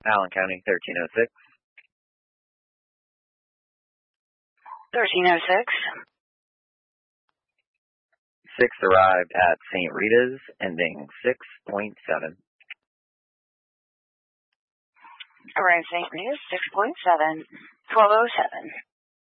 Allen County, 1306. 1306. 6 arrived at St. Rita's, ending 6.7. Arrived St. Rita's, 6.7, 1207.